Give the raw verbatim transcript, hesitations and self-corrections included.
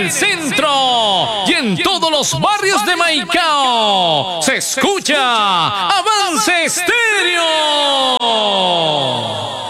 el centro y en todos los barrios de Maicao se escucha Avance Estéreo.